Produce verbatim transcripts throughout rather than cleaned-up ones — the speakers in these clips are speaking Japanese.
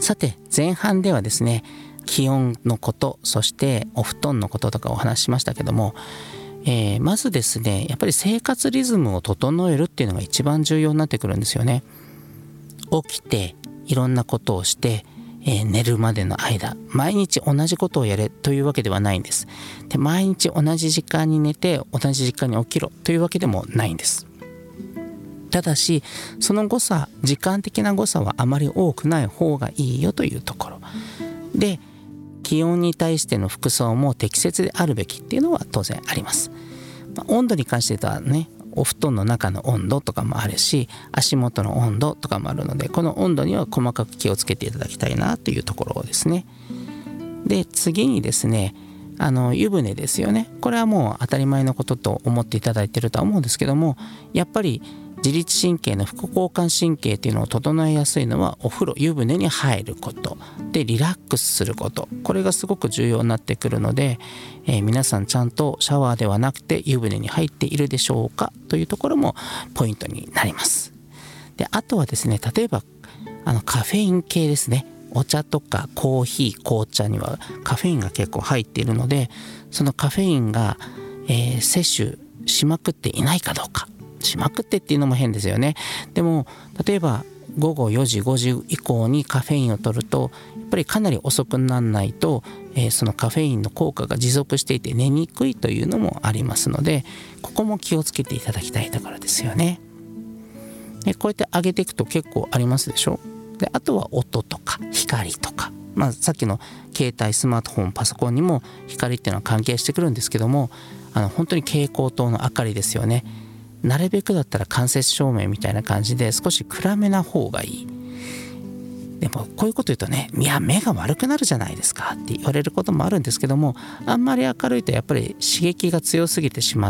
さて前半ではですね、気温のこと、そしてお布団のこととかお話ししましたけども、えー、まずですね、やっぱり生活リズムを整えるっていうのが一番重要になってくるんですよね。起きていろんなことをして、えー、寝るまでの間毎日同じことをやれというわけではないんです。で、毎日同じ時間に寝て同じ時間に起きろというわけでもないんです。ただしその誤差、時間的な誤差はあまり多くない方がいいよというところで、気温に対しての服装も適切であるべきっていうのは当然あります。まあ、温度に関してはね、お布団の中の温度とかもあるし、足元の温度とかもあるので、この温度には細かく気をつけていただきたいなというところですね。で、次にですね、あの湯船ですよね。これはもう当たり前のことと思っていただいているとは思うんですけども、やっぱり自律神経の副交感神経っていうのを整えやすいのはお風呂、湯船に入ることでリラックスすること、これがすごく重要になってくるので、えー、皆さんちゃんとシャワーではなくて湯船に入っているでしょうかというところもポイントになります。で、あとはですね、例えばあのカフェイン系ですね。お茶とかコーヒー、紅茶にはカフェインが結構入っているので、そのカフェインが、えー、摂取しまくっていないかどうか、しまくってっていうのも変ですよね。でも例えばごごよじごじ以降にカフェインを取るとやっぱりかなり遅くならないと、えー、そのカフェインの効果が持続していて寝にくいというのもありますので、ここも気をつけていただきたいところですよね。で、こうやって上げていくと結構ありますでしょ。で、あとは音とか光とか、まあ、さっきの携帯、スマートフォン、パソコンにも光っていうのは関係してくるんですけども、あの本当に蛍光灯の明かりですよね。なるべくだったら間接照明みたいな感じで少し暗めな方がいい。でもこういうこと言うとね、いや目が悪くなるじゃないですかって言われることもあるんですけども、あんまり明るいとやっぱり刺激が強すぎてしまって、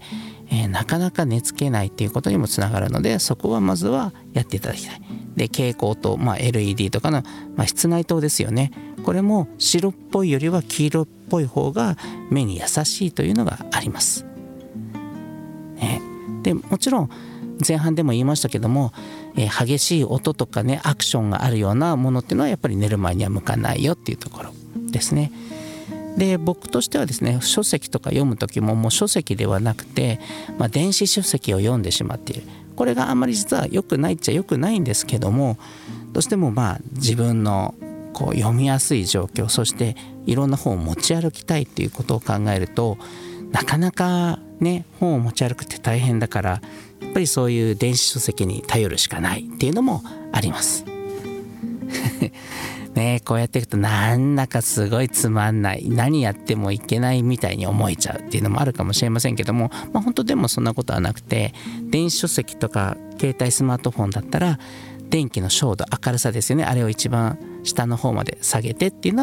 えー、なかなか寝つけないっていうことにもつながるので、そこはまずはやっていただきたい。で、蛍光灯、まあ、エルイーディー とかの、まあ、室内灯ですよね。これも白っぽいよりは黄色っぽい方が目に優しいというのがあります、ね。で、もちろん前半でも言いましたけども、えー、激しい音とかね、アクションがあるようなものっていうのはやっぱり寝る前には向かないよっていうところですね。で、僕としてはですね、書籍とか読む時ももう書籍ではなくて、まあ、電子書籍を読んでしまっている。これがあんまり実は良くないっちゃ良くないんですけども、どうしてもまあ自分のこう読みやすい状況、そしていろんな本を持ち歩きたいっていうことを考えると、なかなかね、本を持ち歩くって大変だから、やっぱりそういう電子書籍に頼るしかないっていうのもありますね。こうやっていくとなんだかすごいつまんない、何やってもいけないみたいに思えちゃうっていうのもあるかもしれませんけども、まあ、本当でもそんなことはなくて、電子書籍とか携帯スマートフォンだったら電気の照度、明るさですよね、あれを一番下の方まで下げてっていうのは